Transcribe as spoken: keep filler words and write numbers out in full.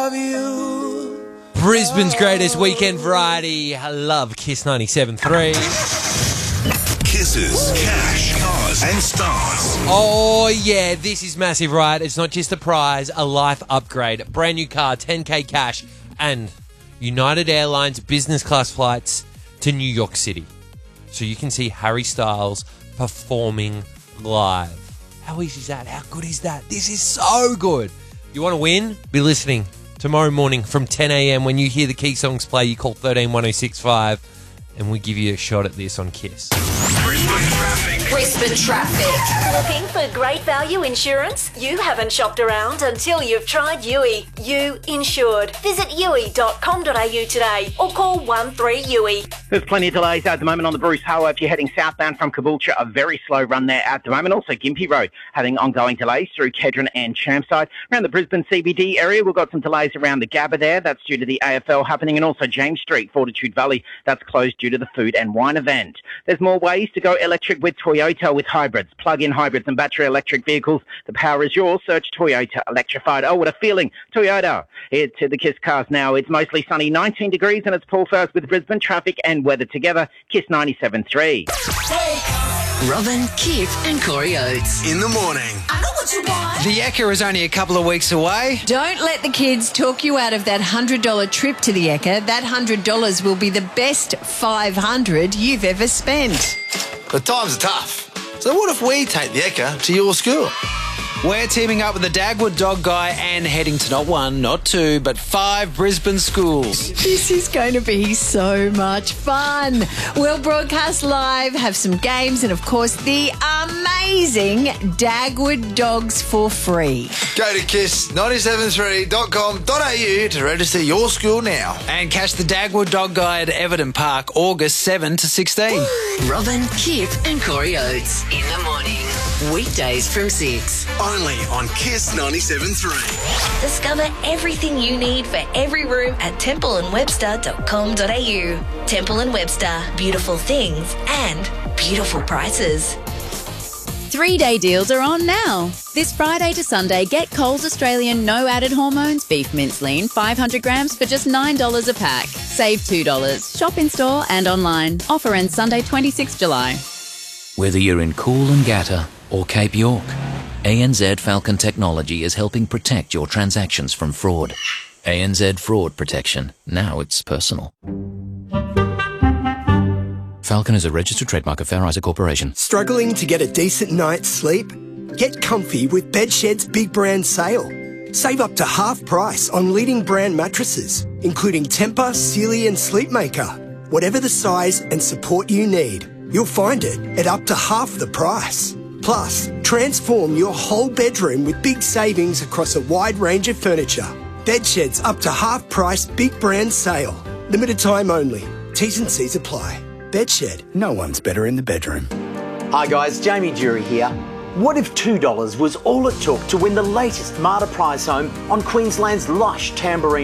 love you. Brisbane's greatest weekend variety. I love Kiss ninety-seven point three. Kisses, cash, cars, and stars. Oh, yeah, this is massive, right? It's not just a prize, a life upgrade. Brand new car, ten K cash, and United Airlines business class flights to New York City. So you can see Harry Styles performing live. How easy is that? How good is that? This is so good. You want to win? Be listening tomorrow morning from ten a.m. when you hear the key songs play. You call one three one oh six five and we give you a shot at this on Kiss. Brisbane traffic. Brisbane traffic. Looking for great value insurance? You haven't shopped around until you've tried U I. You insured. Visit u i dot com dot a u today or call one three U I. There's plenty of delays at the moment on the Bruce Highway. If you're heading southbound from Caboolture, a very slow run there at the moment. Also, Gympie Road having ongoing delays through Kedron and Chermside. Around the Brisbane C B D area, we've got some delays around the Gabba there. That's due to the A F L happening. And also James Street, Fortitude Valley, that's closed due to the Food and Wine event. There's more ways to go electric with Toyota with hybrids, plug-in hybrids and battery electric vehicles. The power is yours. Search Toyota Electrified. Oh, what a feeling. Toyota. Here to the Kiss cars now. It's mostly sunny, nineteen degrees, and it's Paul First with Brisbane traffic and weather together. Kiss ninety-seven point three. Robin, Kip and Corey Oates. In the morning. I know what you want. The Ekka is only a couple of weeks away. Don't let the kids talk you out of that one hundred dollars trip to the Ekka. That one hundred dollars will be the best five hundred dollars you've ever spent. But times are tough. So what if we take the Ekka to your school? We're teaming up with the Dagwood Dog Guy and heading to not one, not two, but five Brisbane schools. This is going to be so much fun. We'll broadcast live, have some games, and of course the amazing Dagwood Dogs for free. Go to kiss nine seven three dot com dot a u to register your school now. And catch the Dagwood Dog Guy at Everton Park, August seventh to sixteen. Robin, Kip and Corey Oates. In the morning. Weekdays from six. Only on Kiss ninety-seven point three. Discover everything you need for every room at temple and webster dot com dot a u. Temple and Webster. Beautiful things and beautiful prices. Three-day deals are on now. This Friday to Sunday, get Coles Australian no added hormones beef mince lean five hundred grams for just nine dollars a pack. Save two dollars. Shop in store and online. Offer ends Sunday twenty-sixth of July. Whether you're in Coolangatta or Cape York, A N Z Falcon Technology is helping protect your transactions from fraud. A N Z Fraud Protection. Now it's personal. Falcon is a registered trademark of Fair Isaac Corporation. Struggling to get a decent night's sleep? Get comfy with Bedshed's big brand sale. Save up to half price on leading brand mattresses, including Tempur, Sealy and Sleepmaker. Whatever the size and support you need, you'll find it at up to half the price. Plus, transform your whole bedroom with big savings across a wide range of furniture. Bedshed's up to half price big brand sale. Limited time only. T's and C's apply. Bedshed, no one's better in the bedroom. Hi guys, Jamie Jury here. What if two dollars was all it took to win the latest Marta Prize home on Queensland's lush Tamborine